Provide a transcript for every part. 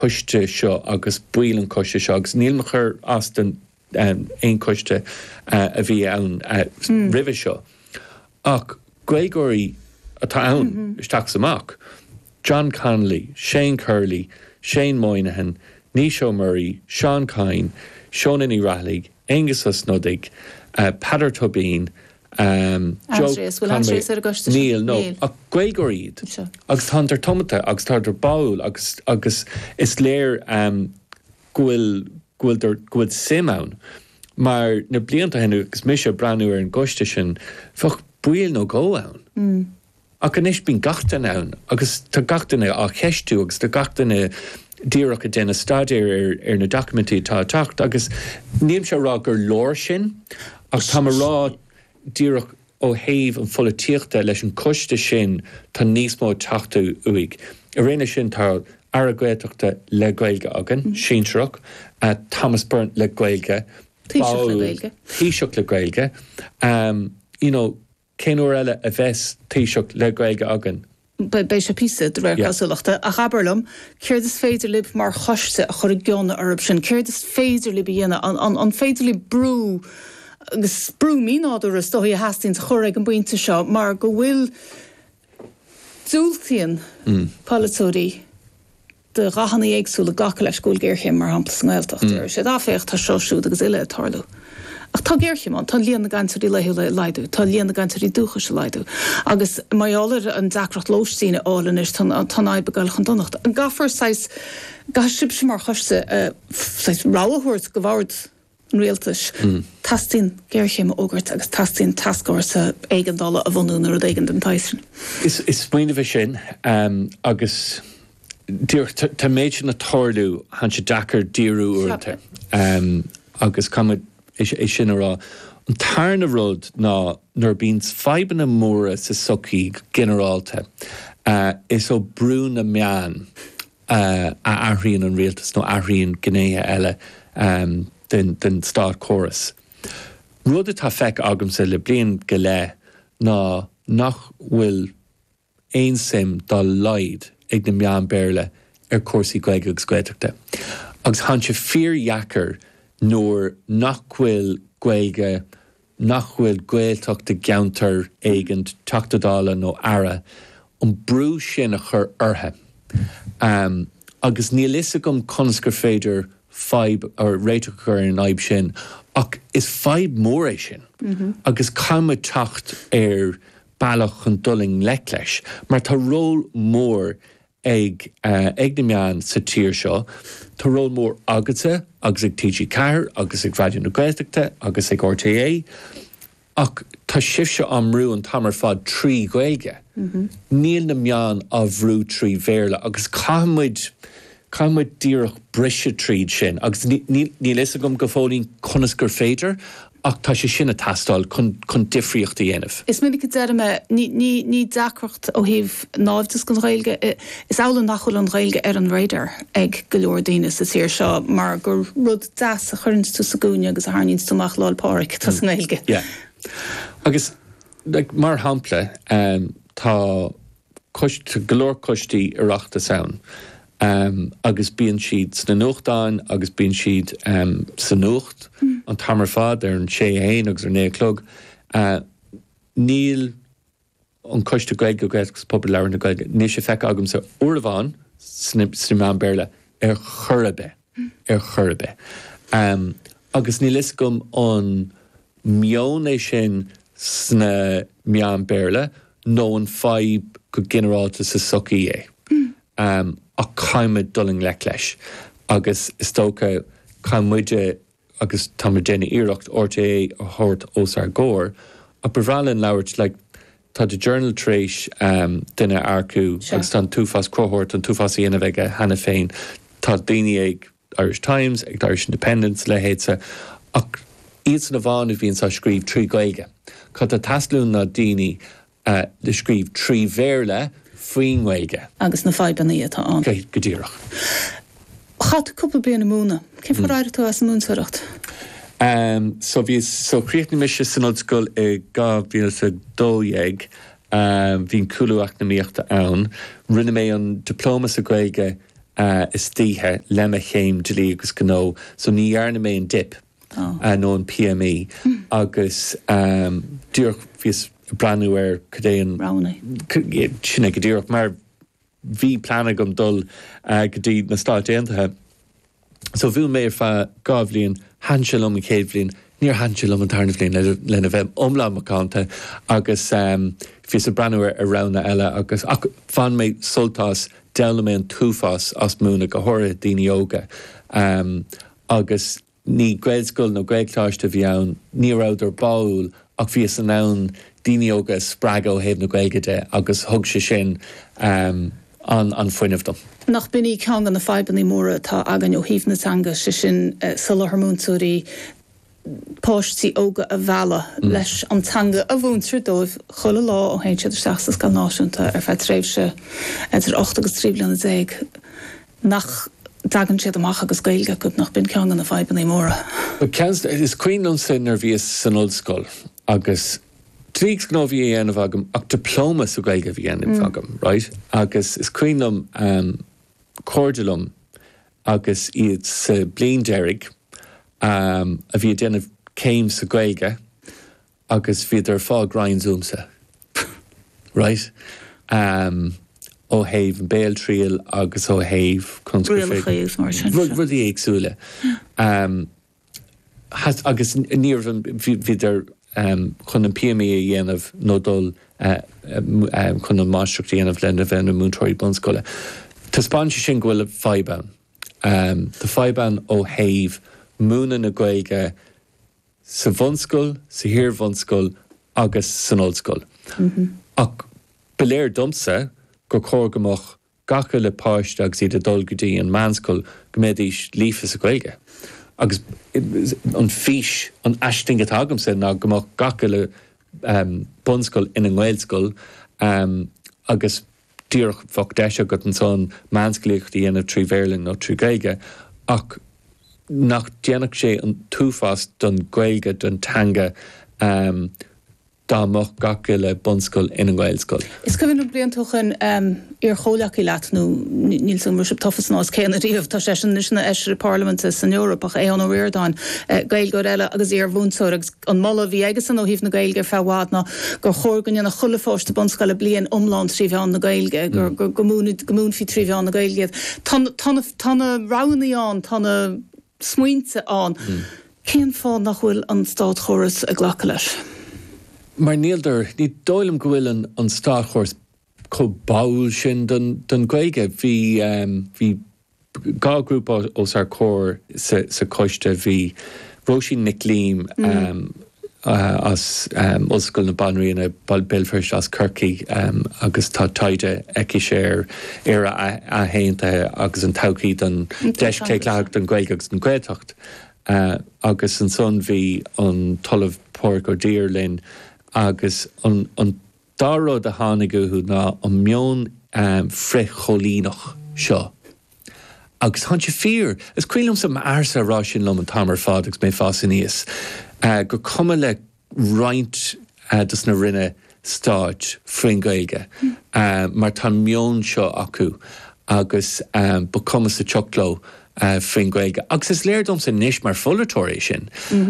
coiste seo agus builan coiste seo agus níl mo chur as den ein coiste a bhí ann ribh seo. Ach Grégory atá ann isteach amach. John Connolly, Shane Curley, Shane Moynihan, Nisho Murray, Sean Kine, Sean Rallig, Angus Osnodig, Padder Tobin, Andreas, well, Andreas ar agust Neil, no, ach Grégory agus tátar tomata agus tátar baul agus is léir gwyl simán mar na blianta hennu agus misha branú an goiste sin fach buil no go ann. Ach an is bín gachtain ann agus tá gachtainna a cheistú agus tá gachtainna díreach a déna stadéir na documentí tá tacht agus níl se rá gur lór sin ach tá rá díreach ó héh an fola tíochta leis an coiste sin tá níos mó tachtú uig. A réine sin tá aragréiteachta le gailge agan, Shintrach, Thomas Byrne le gailge, Taoiseach le gailge, céanúir eile a bheits Taoiseach le gailge agan. Bei se písa de réir cosúlachta a chabarlam, céir is féidir lib mar choiste a chur geonna arab sin, céir is féidir lib dhéana an féidir lib brú agus brú mínáidir is dóí hastín chur ag an buinte seo, mar go bhfuil dúltaíonn palatóí de rahanna éagsúla gacha leis gúil géirchéim mar hampla snáilteachtar sé dá féocht tá seosúd agus ile tarlú. Ach tá géirchéim an, tá líana na gantarí leidú, tá líana na gantarí dúcha se leidú. Agus maiálar an dacracht lóistíine álan is tá aibe gailchan donnacht. An gafar sais gasib sem mar choiste ráhairt go bhhard an réaltas. Tastín géirchéim ógart agus tastín tascóir sa éigedála a bhhanún ar éigen den taisin. Is muoine bheith sin agus tá méid sin na tarlú han se dachar díú uirte agus cumid é sin ará. An tarna rud ná nar bíns feibanna móra sa socí generarálte is ó brún na meán a aithríonn an réaltas nó aithríonn gnéthe eile den Stát Chorus. Rud atá feic agamsa le blion go le ná nach bhfuil éon sim dá laid ag na meán béirle ar cuasaí gaige agus gaiteachta. Agus han se fíorheachar nóir nach bhfuil gaige, nach bhfuil gaelteachta geantar éigent teachtadála nó ara an brú sin a chur orthe. Agus níl is agam conas gur féidir feib ar réiteachar an aib sin, ach is feib mór é sin. Agus cama teacht ar bailach an dulling leis, mar tá ról mór ag na meán sa tír seo, tá ról mór agatsa, agus ag TG Ceathair, agus ag Raidió na Gaeltachta, agus ag RTA, ach tá sibse amrú an tamar fad trí gaeilge. Níl na meán a bhrú trí bhéirle, agus camuid díreach brise tríd sin, agus níl is agam go fólín conas gur féidir, ach tá sé sinna tastáil chun difriocht a dhéanamh. Is minic dearime ní dacrocht ó híh nábhtas gon réilge, is ála nachhfuil an réilge ar an réidir ag go leor daoine sa tír seo, mar gur rud deas a churinns tú sa gúine agus a tharníonn túach láil páric tá san réilge. Agus mar hampla tá golóir coistí ireachta saon. Agus bíonn siad sna nuachtáin, agus bíonn siad sa nuacht, an tamar fad ar an 6:00 agus ar 9:00. Níl an coiste gaige go gailgus popular na gaige, ní sé feic agam sa uirmháin sna meán béirle ar churbe. Agus níl is gom an meon é sin sna meán béirle nó an feib go generálta sa socí é. A caiimid dulling leis. Agus is tóca caiimide agus tamar déine iireacht RTA a thuirt os ar góir, a bhrealann labhairt le tá de journal tréis duine arcú agus tá túfas crothirt an túfas dhéanamh ag hena féin, tá daoine ag Irish Times, ag Irish Independence le héitsa, ach iad san na bháin a bhíonn sa scríb trí gaige. Cá tá taslún na daoine le scríb trí bhéirle faoin gaige. Agus na feibannaí atá an. Go díreach. Chat cúpla bliana múna. Cén fóráir tú as an múnsareacht? So chríochna mise san ollscoil i 2012 hín coolúach na míochta ann, rinne mé an diploma sa gaige is títhe lemme chéim de lí agus gó, so ní dhearna mé an dip nó an PME agus dúr fís breúir chudéon sinna go dúach mar bhí plana gom dul go dtí na stáit déantathe. So bhú mé fa gábhlíonn hanselum a céadhlíonn, níor hanselum an tarna bhlíonn lena bheith omlámachánta agus fís a breúir a rana eile agus fan mé soltás deala mé an túfás as múna go thora daoine óga agus ní gréadscoil nó gréagtáiste bhí ann ní ráidir báil ach bhí an ann daoine óga sppraag ó héamh na gréilgeide agus thug sé sin an foiinemh dom. Nach binní cean an na febannaí móra tá agan ó híomhnatanga sé sin sulharmúntúirí páistí óga a bhela leis antanga a bhúntar dóibh chola lá ó héint idir seachas gan náisiúnta ar fe tréimhse idir 8 agus 10 nach dagan siad amach agus gailge go nach bin cean an na febannaí móra. Is cuiinlum sin ar bhíos san ollscoil agus trígs gná bhí dhéanamh agam ach diplóma sa gailge bhí dhéanamh agam, right? Agus is cuiinlum cordulum agus iad sa bliain deirig a bhí déanamh céim sa gailge agus bhí ar fá grindzoomsa, right? Ó héamh an béal tríal agus ó héamh rudí éagsúla. Agus níorm bhí chun an PME a dhéanamh nó dul chun an máisteachta dhéanamh lena bheith na múntóirí bunscoile. Tá spáinte sin ghfuil feibán. Tá feibán ó héamh múna na gailge sa bhunscoil, sa hir bhunscoil agus san ollscoil. Ach beléir domsa go cógamach gacha le páiste agus iad a dul go dtí an manscoil go méadís lífa sa gailge. Agus an fís an aisting agam sin ná gomach gacha le bunscoil in an Gaelscoil agus dúrch fach deise go an son manscliacht dhéanamh trí bhéirlinn nó trí gailge ach nach déanach sé an túfás don gailge don tanga dámach gacha le bunscoil in an Gaelscoil. Is go bhíonn bliantúchan ar cholachaí leatnú níl san mar tofas nás céanna riomh tá sé sin na eisir Parliament san Europa ach é an óirdáin gailgóir eile agus ar bhúntóir agus an molla bhí agus an ó híomh na gailge fehána gur chóirgan na chulafáiste bunscoile blian omláin tríbheán na gailge gur gomún fi tríbheán na gailge. Tána ránaíán tána smuointe an. Cén fá nach bhfuil an stáit choras a ghlacha leis? Mar níldar, ní dóilm go bhfuil an stáchors có báil sin don gailge. Bhí gá grúpa os ar cór sa coiste bhí Róisín Nic Líam as ollscoil na Banríonna Belfast as Kirky agus tá taide eici séir ar a héanta agus an taucií don deiscé leach don gailge agus an gréiteacht. Agus an son bhí an talamh Páirc ó Díorlinn agus an dáród a hánaguú ná an mion frecholínach seo. Agus han se fear, is cuilum some arsa rá sin lom an tamar fád agus mé fásaníos. Go cuma le roint dus na rinne stáid frin gailge. Mar tá mion seo acu agus ba cuma sa chocló frin gailge. Agus is léir dom sa níis mar folatóir sin.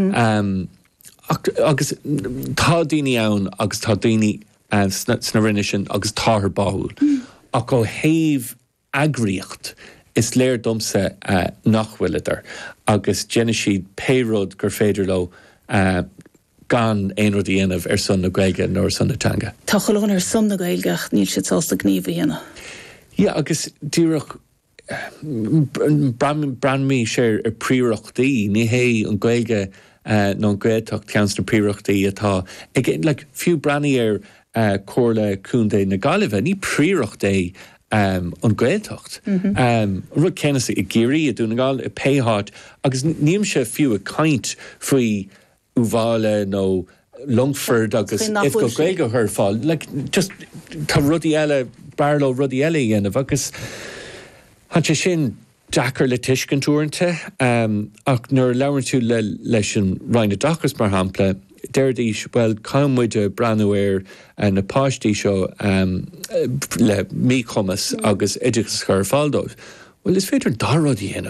Agus tá daoine ann agus tá daoine sna rinne sin agus táthar báil. Ach ó héamh agriocht is léir domsa nachhuiileidir agus déine siad péród gur féidir lo gan éonrad dhéanamh ar son na gailge nó son natanga. Tá choláin ar son na gailgeach níl siad sásta gníomh dhéana. Ja, agus dúireach brandmí séir ar príochtaí ní hé an gailge nó an gréiteacht ceans na príochtaí atá. Again, like fiú branní ar cóirla cúndé na Gaillimhe, ní príochtaí an gréiteacht. Rud ceannas i géirí a dúna gáil i péthart agus níam se fiú a caint faoi uháile nó Longford agus if go gailge thar fáil. Like, just tá rudí eile, barló rudí eile dhéanamh agus han sé sin Jackar le tuiscin túirnta ach nuair leabhair tú leis an Rhine Dachas mar hampla deirdís well caimmuide breanúir na páistí seo le míchomas agus idirchas chur fáildóibh. Well, is féidir daradí